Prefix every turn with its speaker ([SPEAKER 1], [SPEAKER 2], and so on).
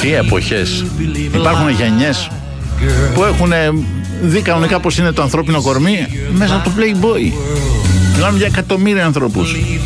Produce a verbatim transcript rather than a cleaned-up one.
[SPEAKER 1] ή εποχές. Υπάρχουν γενιές που έχουν δει κανονικά πως είναι το ανθρώπινο κορμί μέσα από το Playboy. Μιλάμε για εκατομμύρια ανθρώπους.